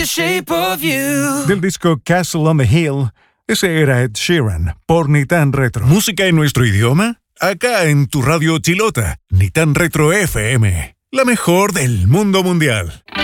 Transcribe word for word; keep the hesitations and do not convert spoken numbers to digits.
The Shape of You. Del disco Castle on the Hill, ese era Ed Sheeran, por Ni Tan Retro. ¿Música en nuestro idioma? Acá en tu radio chilota, Ni Tan Retro F M, la mejor del mundo mundial.